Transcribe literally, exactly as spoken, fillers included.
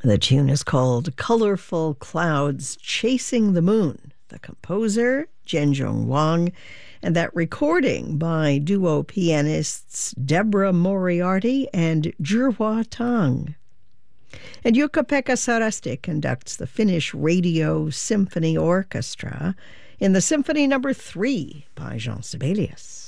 The tune is called Colorful Clouds Chasing the Moon. The composer, Zhenjong Wang, and that recording by duo pianists Deborah Moriarty and Zhihua Tang. And Jukka-Pekka Sarasti conducts the Finnish Radio Symphony Orchestra in the Symphony Number Three by Jean Sibelius.